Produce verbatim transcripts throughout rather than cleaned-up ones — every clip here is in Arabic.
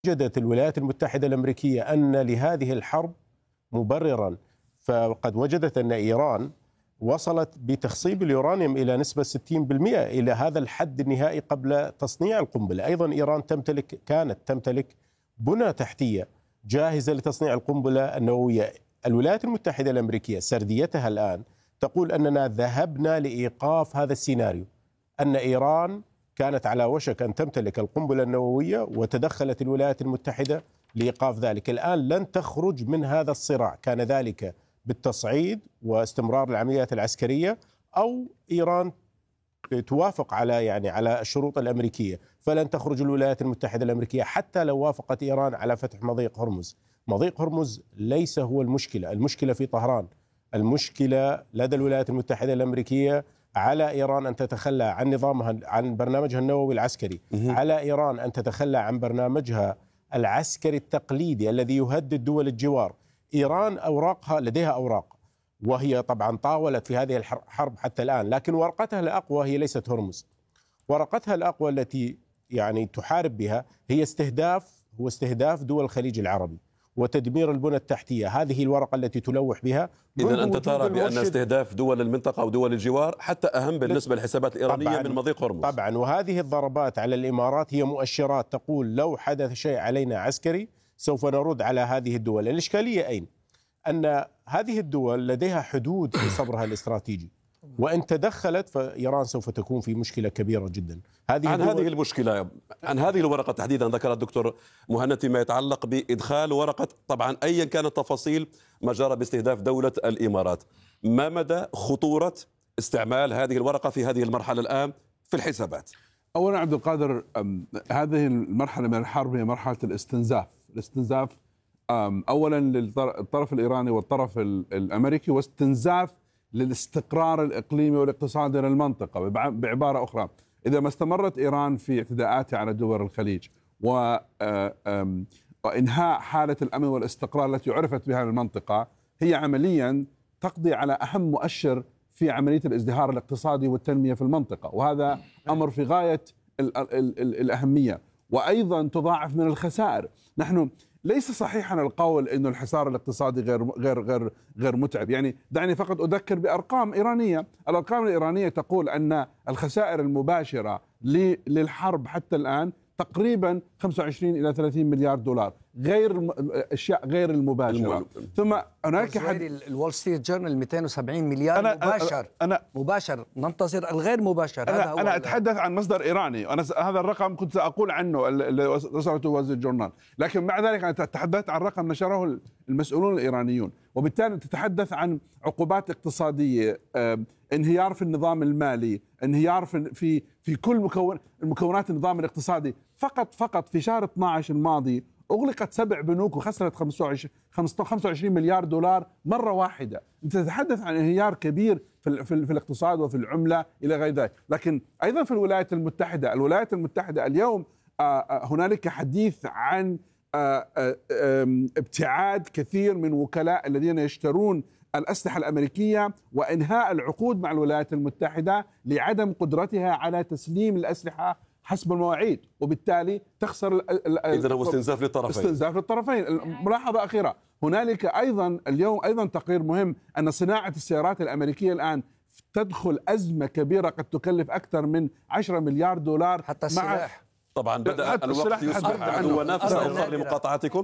وجدت الولايات المتحدة الأمريكية أن لهذه الحرب مبررا، فقد وجدت أن إيران وصلت بتخصيب اليورانيوم إلى نسبة ستين بالمئة إلى هذا الحد النهائي قبل تصنيع القنبلة. أيضا إيران تمتلك كانت تمتلك بنى تحتية جاهزة لتصنيع القنبلة النووية. الولايات المتحدة الأمريكية سرديتها الآن تقول أننا ذهبنا لإيقاف هذا السيناريو، أن إيران كانت على وشك أن تمتلك القنبلة النووية وتدخلت الولايات المتحدة لإيقاف ذلك. الآن لن تخرج من هذا الصراع، كان ذلك بالتصعيد واستمرار العمليات العسكرية أو إيران توافق على يعني على الشروط الأمريكية، فلن تخرج الولايات المتحدة الأمريكية حتى لو وافقت إيران على فتح مضيق هرمز. مضيق هرمز ليس هو المشكلة، المشكلة في طهران، المشكلة لدى الولايات المتحدة الأمريكية على إيران أن تتخلى عن نظامها عن برنامجها النووي العسكري، على إيران أن تتخلى عن برنامجها العسكري التقليدي الذي يهدد دول الجوار. إيران أوراقها لديها أوراق، وهي طبعا طاولت في هذه الحرب حتى الآن، لكن ورقتها الأقوى هي ليست هرمز. ورقتها الأقوى التي يعني تحارب بها هي استهداف هو استهداف دول الخليج العربي وتدمير البنى التحتية. هذه الورقة التي تلوح بها. إذا أنت ترى بأن استهداف دول المنطقة أو دول الجوار حتى أهم بالنسبة للحسابات الإيرانية من مضيق هرمز. طبعا، وهذه الضربات على الإمارات هي مؤشرات تقول لو حدث شيء علينا عسكري سوف نرد على هذه الدول. الإشكالية أين؟ أن هذه الدول لديها حدود في صبرها الاستراتيجي، وإن تدخلت فإيران سوف تكون في مشكلة كبيرة جدا. هذه عن هذه المشكلة، عن هذه الورقة تحديدا ذكر الدكتور مهند فيما يتعلق بإدخال ورقة، طبعا أيا كانت تفاصيل ما جرى باستهداف دولة الإمارات، ما مدى خطورة استعمال هذه الورقة في هذه المرحلة الآن في الحسابات؟ أولا عبد القادر، هذه المرحلة من الحرب هي مرحلة الاستنزاف. الاستنزاف أولا للطرف الإيراني والطرف الأمريكي، واستنزاف للاستقرار الإقليمي والاقتصادي للمنطقة. بعبارة أخرى، إذا ما استمرت إيران في اعتداءاتها على دول الخليج وإنهاء حالة الأمن والاستقرار التي عرفت بها المنطقة، هي عمليا تقضي على أهم مؤشر في عملية الازدهار الاقتصادي والتنمية في المنطقة، وهذا أمر في غاية ال ال ال الأهمية، وأيضا تضاعف من الخسائر. نحن ليس صحيحا القول إنه الحصار الاقتصادي غير غير غير غير متعب. يعني دعني فقط أذكر بأرقام إيرانية. الأرقام الإيرانية تقول أن الخسائر المباشرة للحرب حتى الآن تقريبا خمسة وعشرين إلى ثلاثين مليار دولار، غير أشياء غير المباشرة. الم... ثم هناك حد الوول ستريت جورنال مئتين وسبعين مليار أنا مباشر. أنا مباشر، ننتظر الغير مباشر. أنا, هذا هو أنا أتحدث عن مصدر إيراني، أنا هذا الرقم كنت أقول عنه اللي وصلته وزير الجورنال، لكن مع ذلك أنا تحدثت عن رقم نشره المسؤولون الإيرانيون، وبالتالي تتحدث عن عقوبات اقتصادية، انهيار في النظام المالي، انهيار في في في كل مكون المكونات النظام الاقتصادي. فقط فقط في شهر اثني عشر الماضي أغلقت سبع بنوك وخسرت خمسة وعشرين مليار دولار مرة واحدة. أنت تتحدث عن انهيار كبير في, في, في الاقتصاد وفي العملة إلى غير ذلك. لكن أيضا في الولايات المتحدة الولايات المتحدة اليوم هنالك حديث عن ابتعاد كثير من وكلاء الذين يشترون الأسلحة الأمريكية وإنهاء العقود مع الولايات المتحدة لعدم قدرتها على تسليم الأسلحة حسب المواعيد، وبالتالي تخسر. إذن هو استنزاف للطرفين. استنزاف للطرفين. ملاحظة أخيرة، هنالك أيضا اليوم أيضا تقرير مهم أن صناعة السيارات الأمريكية الآن تدخل أزمة كبيرة قد تكلف أكثر من عشرة مليار دولار حتى السلاح. طبعا بدأ الوقت يصبح عدو نافذ أخرى لمقاطعتكم.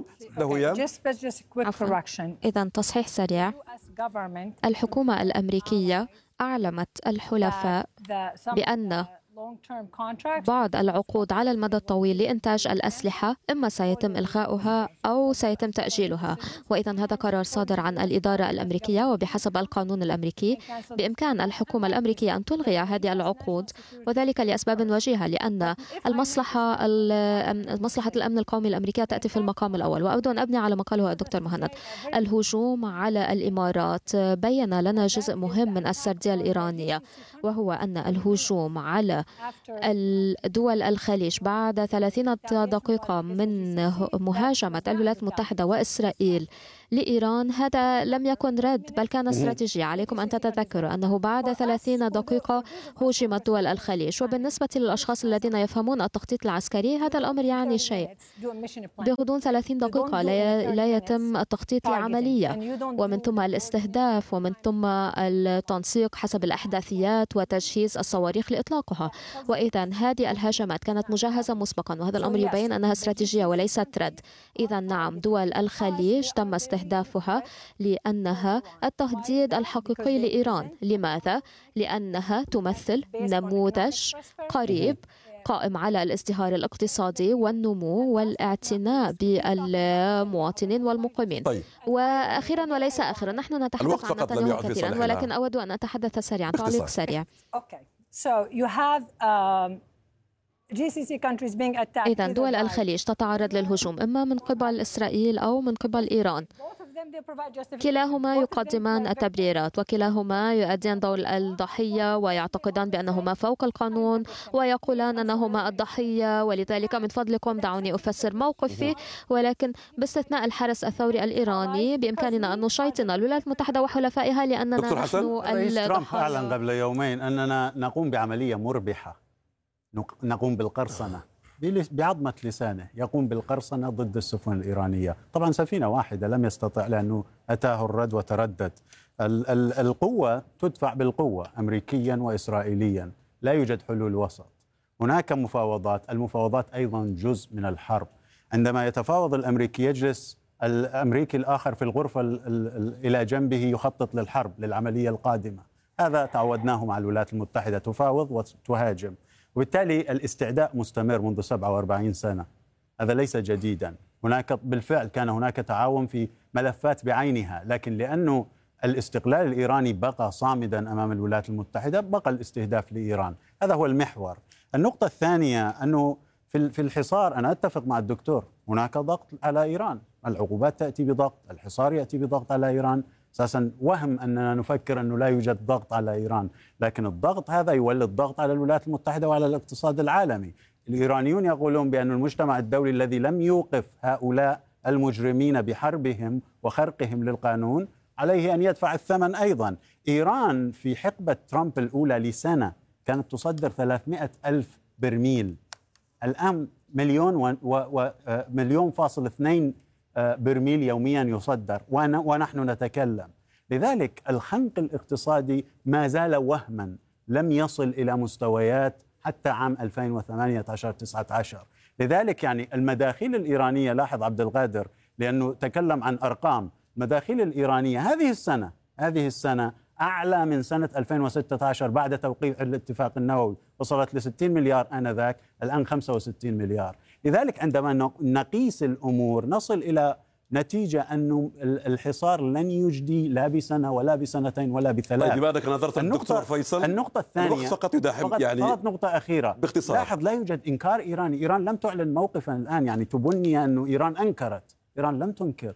إذا تصحيح سريع، الحكومة الأمريكية أعلمت الحلفاء بأن بعض العقود على المدى الطويل لإنتاج الأسلحة إما سيتم إلغاؤها أو سيتم تأجيلها، وإذا هذا قرار صادر عن الإدارة الأمريكية، وبحسب القانون الأمريكي بإمكان الحكومة الأمريكية أن تلغي هذه العقود، وذلك لأسباب وجيهة، لأن المصلحة مصلحة الأمن القومي الأمريكية تأتي في المقام الأول. وأود أن أبني على ما قاله الدكتور مهند. الهجوم على الإمارات بين لنا جزء مهم من السردية الإيرانية، وهو أن الهجوم على الدول الخليج بعد ثلاثين دقيقة من مهاجمة الولايات المتحدة وإسرائيل لإيران، هذا لم يكن رد بل كان استراتيجية. عليكم أن تتذكروا أنه بعد ثلاثين دقيقة هوجمت دول الخليج. وبالنسبة للأشخاص الذين يفهمون التخطيط العسكري، هذا الأمر يعني شيء. بغضون ثلاثين دقيقة لا يتم التخطيط لعملية، ومن ثم الاستهداف، ومن ثم التنسيق حسب الأحداثيات وتجهيز الصواريخ لإطلاقها. وإذا هذه الهجمات كانت مجهزة مسبقا، وهذا الأمر يبين أنها استراتيجية وليست رد. إذا نعم، دول الخليج تم استهدافها لأنها التهديد الحقيقي لإيران. لماذا؟ لأنها تمثل نموذج قريب قائم على الازدهار الاقتصادي والنمو والاعتناء بالمواطنين والمقيمين. طيب. وأخيرا وليس آخرا، نحن نتحدث عن نتنياهو كثيرا، ولكن أود أن أتحدث سريعا، تعليق سريع. إذا دول الخليج تتعرض للهجوم إما من قبل إسرائيل أو من قبل إيران. كلاهما يقدمان التبريرات، وكلاهما يؤديان دور الضحية ويعتقدان بأنهما فوق القانون، ويقولان أنهما الضحية. ولذلك من فضلكم دعوني أفسر موقفي، ولكن باستثناء الحرس الثوري الإيراني بإمكاننا أن نشيطن الولايات المتحدة وحلفائها، لأننا نحن رئيس ترامب أعلن قبل يومين أننا نقوم بعملية مربحة، نقوم بالقرصنة بعظمة لسانه، يقوم بالقرصنة ضد السفن الإيرانية. طبعا سفينة واحدة لم يستطع لأنه أتاه الرد وتردد. ال- ال- القوة تدفع بالقوة أمريكيا وإسرائيليا، لا يوجد حلول وسط. هناك مفاوضات، المفاوضات أيضا جزء من الحرب. عندما يتفاوض الأمريكي يجلس الأمريكي الآخر في الغرفة ال- ال- إلى جنبه يخطط للحرب، للعملية القادمة. هذا تعودناه مع الولايات المتحدة، تفاوض وتهاجم، وبالتالي الاستعداء مستمر منذ سبعة وأربعين سنة. هذا ليس جديدا. هناك بالفعل كان هناك تعاون في ملفات بعينها، لكن لأنه الاستقلال الإيراني بقى صامدا أمام الولايات المتحدة، بقى الاستهداف لإيران. هذا هو المحور. النقطة الثانية أنه في في الحصار، أنا أتفق مع الدكتور، هناك ضغط على إيران، العقوبات تأتي بضغط، الحصار يأتي بضغط على إيران. أساسا وهم أننا نفكر أنه لا يوجد ضغط على إيران، لكن الضغط هذا يولد ضغط على الولايات المتحدة وعلى الاقتصاد العالمي. الإيرانيون يقولون بأن المجتمع الدولي الذي لم يوقف هؤلاء المجرمين بحربهم وخرقهم للقانون عليه أن يدفع الثمن أيضا. إيران في حقبة ترامب الأولى لسنة كانت تصدر ثلاثمائة ألف برميل، الآن مليون ومليون فاصل اثنين برميل يوميا يصدر ونحن نتكلم. لذلك الخنق الاقتصادي ما زال وهما، لم يصل إلى مستويات حتى عام ألفين وثمانية عشر تسعة عشر. لذلك يعني المداخيل الإيرانية، لاحظ عبد القادر لأنه تكلم عن أرقام، المداخيل الإيرانية هذه السنة هذه السنة أعلى من سنة ألفين وستة عشر بعد توقيع الاتفاق النووي، وصلت ل ستين مليار آنذاك، الآن خمسة وستين مليار. لذلك عندما نقيس الأمور نصل إلى نتيجة أنه الحصار لن يجدي لا بسنة ولا بسنتين ولا بثلاث. طيب لماذا نظرت الدكتور فيصل؟ النقطة الثانية فقط يداحم يعني فقط نقطة أخيرة باختصار. لاحظ لا يوجد إنكار إيراني، إيران لم تعلن موقفا الآن، يعني تبني أنه إيران أنكرت، إيران لم تنكر.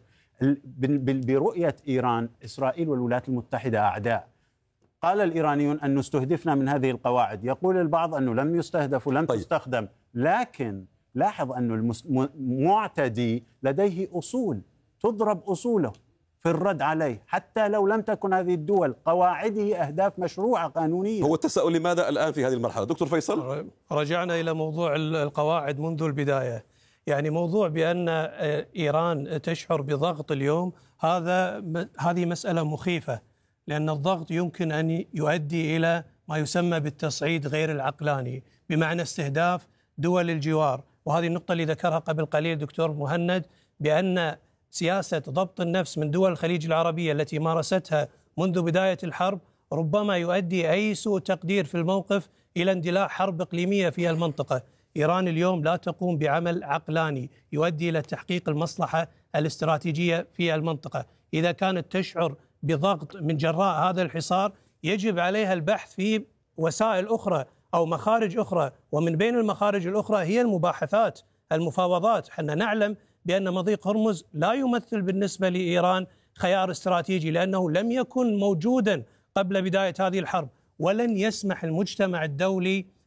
برؤية إيران إسرائيل والولايات المتحدة أعداء. قال الإيرانيون أن استهدفنا من هذه القواعد، يقول البعض أنه لم يستهدف ولم طيب. تستخدم، لكن لاحظ أن المعتدي لديه أصول تضرب أصوله في الرد عليه، حتى لو لم تكن هذه الدول قواعده أهداف مشروعة قانونية. هو التساؤل لماذا الآن في هذه المرحلة؟ دكتور فيصل، رجعنا إلى موضوع القواعد منذ البداية. يعني موضوع بأن إيران تشعر بضغط اليوم، هذا هذه مسألة مخيفة، لأن الضغط يمكن أن يؤدي إلى ما يسمى بالتصعيد غير العقلاني، بمعنى استهداف دول الجوار. وهذه النقطة اللي ذكرها قبل قليل دكتور مهند، بأن سياسة ضبط النفس من دول الخليج العربية التي مارستها منذ بداية الحرب ربما يؤدي أي سوء تقدير في الموقف إلى اندلاع حرب إقليمية في المنطقة. إيران اليوم لا تقوم بعمل عقلاني يؤدي إلى تحقيق المصلحة الاستراتيجية في المنطقة. إذا كانت تشعر بضغط من جراء هذا الحصار، يجب عليها البحث في وسائل أخرى أو مخارج أخرى، ومن بين المخارج الأخرى هي المباحثات، المفاوضات. حنا نعلم بأن مضيق هرمز لا يمثل بالنسبة لإيران خيار استراتيجي، لأنه لم يكن موجودا قبل بداية هذه الحرب، ولن يسمح المجتمع الدولي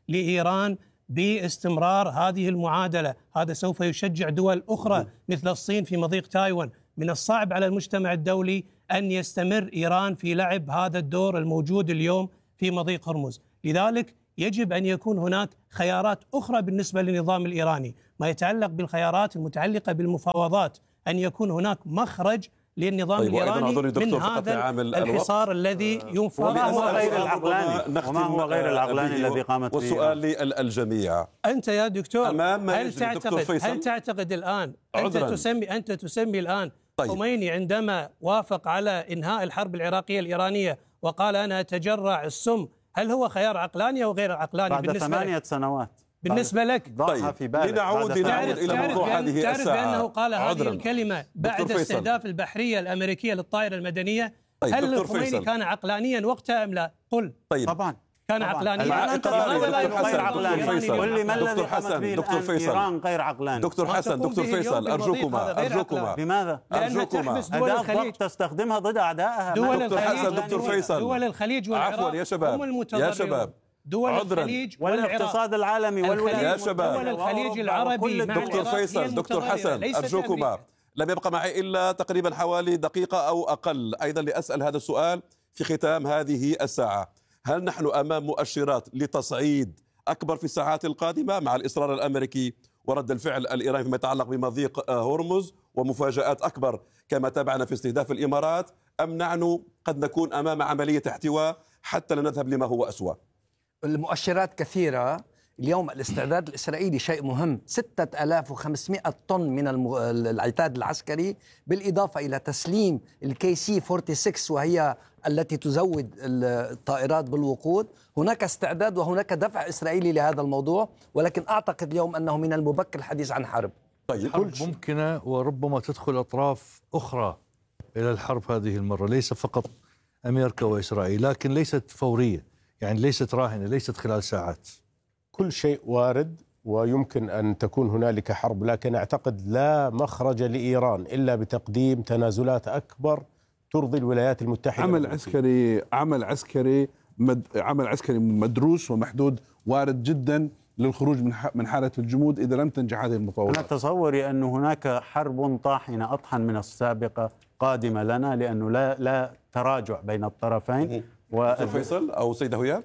لإيران باستمرار هذه المعادلة. هذا سوف يشجع دول أخرى مثل الصين في مضيق تايوان. من الصعب على المجتمع الدولي أن يستمر إيران في لعب هذا الدور الموجود اليوم في مضيق هرمز. لذلك يجب أن يكون هناك خيارات أخرى بالنسبة للنظام الإيراني. ما يتعلق بالخيارات المتعلقة بالمفاوضات، أن يكون هناك مخرج للنظام طيب الإيراني من هذا الحصار الذي ينفذ. وما هو غير العقلاني وما هو غير العقلاني الذي قامت به؟ والسؤال للجميع، أنت يا دكتور هل تعتقد دكتور هل تعتقد الآن أنت عذراً. تسمي أنت تسمي الآن طيب. خميني عندما وافق على إنهاء الحرب العراقية الإيرانية وقال أنا أتجرع السم، هل هو خيار عقلاني أو غير عقلاني بعد بالنسبة ثمانية لك؟ سنوات بالنسبة لك؟ طيب في بالك لنعود لنعود إلى موضوع هذه تعرف الساعة. بأنه قال هذه عذراً. الكلمة بعد استهداف البحرية الأمريكية للطائرة المدنية. طيب هل الخميني الخميني كان عقلانيا وقتها أم لا؟ قل. طيب طبعا كان عقلانيا. مع إقراري دكتور غير عقلاني. قل لي ما الذي دكتور قامت حسن به دكتور الآن فيصل إيران غير عقلاني؟ دكتور حسن دكتور فيصل أرجوكما أرجوكما لماذا؟ لأنها تحبس دول أداة الخليج ضغط تستخدمها ضد أعدائها. دول دكتور الخليج حسن دكتور فيصل دول الخليج والعراق عفوا يا شباب هم المتضررون. يا شباب دول عذراً. الخليج والعراق والاقتصاد العالمي والولايات يا شباب. دول الخليج العربي مع دكتور العراق هي فيصل دكتور المتضررة، حسن ليست أرجوكما أمريكا. لم يبقى معي إلا تقريبا حوالي دقيقة أو أقل أيضا لأسأل هذا السؤال في ختام هذه الساعة. هل نحن أمام مؤشرات لتصعيد أكبر في الساعات القادمة مع الإصرار الأمريكي ورد الفعل الإيراني فيما يتعلق بمضيق هرمز ومفاجآت أكبر كما تابعنا في استهداف الإمارات، أم نحن قد نكون أمام عملية احتواء حتى لا نذهب لما هو أسوأ؟ المؤشرات كثيرة. اليوم الاستعداد الإسرائيلي شيء مهم، ستة آلاف وخمسمائة طن من المغ... العتاد العسكري، بالإضافة إلى تسليم الكي سي ستة وأربعين وهي التي تزود الطائرات بالوقود. هناك استعداد وهناك دفع إسرائيلي لهذا الموضوع، ولكن أعتقد اليوم أنه من المبكر الحديث عن حرب. طيب حرب ممكنة، وربما تدخل أطراف أخرى إلى الحرب هذه المرة، ليس فقط أمريكا وإسرائيل، لكن ليست فورية، يعني ليست راهنة، ليست خلال ساعات. كل شيء وارد ويمكن أن تكون هنالك حرب، لكن أعتقد لا مخرج لإيران إلا بتقديم تنازلات أكبر ترضي الولايات المتحدة. عمل عسكري عمل عسكري مد عمل عسكري مدروس ومحدود وارد جدا للخروج من من حالة الجمود إذا لم تنجح هذه المفاوضات. أنا تصوري أن هناك حرب طاحنة أطحن من السابقة قادمة لنا، لأنه لا لا تراجع بين الطرفين. دكتور فيصل أو سيدة هيا؟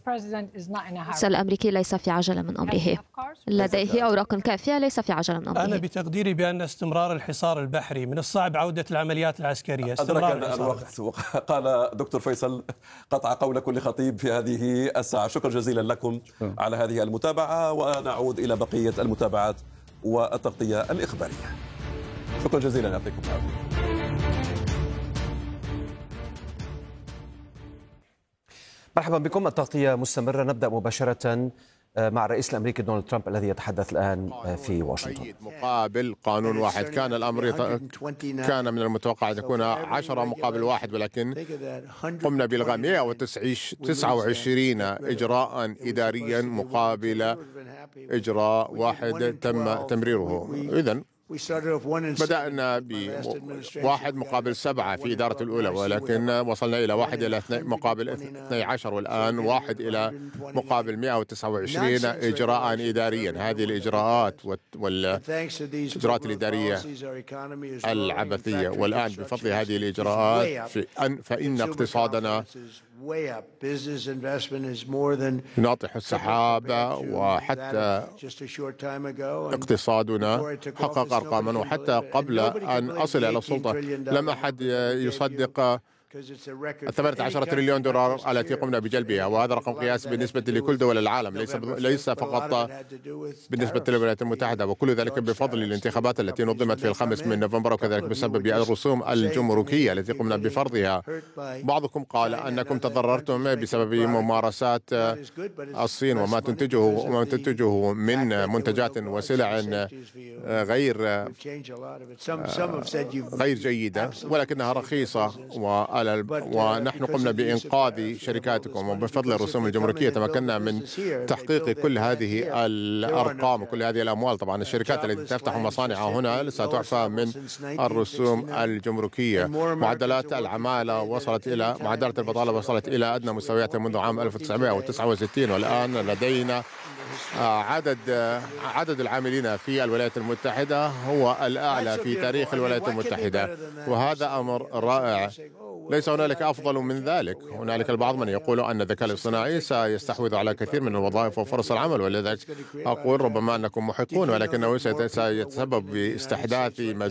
الرئيس الأمريكي ليس في عجلة من أمره، لديه أوراق كافية، ليس في عجلة من أمره. أنا بتقديري بأن استمرار الحصار البحري من الصعب عودة العمليات العسكرية. أدركنا الوقت. قال دكتور فيصل قطع قول كل خطيب في هذه الساعة. شكرا جزيلا لكم على هذه المتابعة، ونعود إلى بقية المتابعات والتغطية الإخبارية. شكرا جزيلا، يعطيكم العافية. مرحبا بكم. التغطية مستمرة. نبدأ مباشرة مع الرئيس الأمريكي دونالد ترامب الذي يتحدث الآن في واشنطن. مقابل قانون واحد. كان الأمر كان من المتوقع أن يكون عشرة مقابل واحد، ولكن قمنا بإلغاء مئة وتسعة وعشرين إجراء إداريا مقابل إجراء واحد تم تمريره. إذن بدأنا بواحد مقابل سبعة في إدارة الأولى، ولكن وصلنا إلى واحد إلى مقابل اثني عشر، والآن واحد إلى مقابل مئة وتسعة وعشرين إجراء إداريا. هذه الإجراءات والإجراءات الإدارية العبثية، والآن بفضل هذه الإجراءات فإن اقتصادنا يناطح السحاب، وحتى اقتصادنا حقق أرقاما، وحتى قبل أن أصل إلى السلطة لم أحد يصدق ثمانية عشر تريليون دولار التي قمنا بجلبها، وهذا رقم قياسي بالنسبة لكل دول العالم، ليس ليس فقط بالنسبة للولايات المتحدة، وكل ذلك بفضل الانتخابات التي نظمت في الخامس من نوفمبر، وكذلك بسبب الرسوم الجمركية التي قمنا بفرضها. بعضكم قال أنكم تضررتم بسبب ممارسات الصين وما تنتجه وما تنتجه من منتجات وسلع غير غير جيدة، ولكنها رخيصة، و وعلى ونحن قمنا بإنقاذ شركاتكم، وبفضل الرسوم الجمركية تمكنا من تحقيق كل هذه الأرقام وكل هذه الأموال. طبعا الشركات التي تفتح مصانع هنا ستعفى من الرسوم الجمركية. معدلات العمالة وصلت إلى معدلات البطالة وصلت إلى أدنى مستوياتها منذ عام ألف وتسعمائة وتسعة وستين، والآن لدينا عدد عدد العاملين في الولايات المتحدة هو الأعلى في تاريخ الولايات المتحدة، وهذا أمر رائع. ليس هنالك أفضل من ذلك. هنالك البعض من يقول أن الذكاء الاصطناعي سيستحوذ على كثير من الوظائف وفرص العمل، ولذلك أقول ربما أنكم محقون، ولكنه سيتسبب باستحداث